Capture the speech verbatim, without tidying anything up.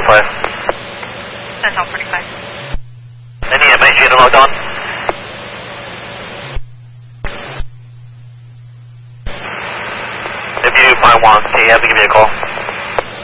forty-five. Sentinel forty-five. Any M H unit logged on? If you find one, can you have to give me a call?